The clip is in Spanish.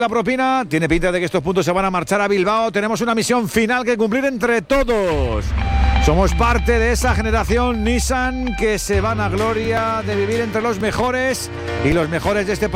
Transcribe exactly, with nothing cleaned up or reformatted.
La propina tiene pinta de que estos puntos se van a marchar a Bilbao. Tenemos una misión final que cumplir entre todos. Somos parte de esa generación Nissan que se van a gloria de vivir entre los mejores y los mejores de este país.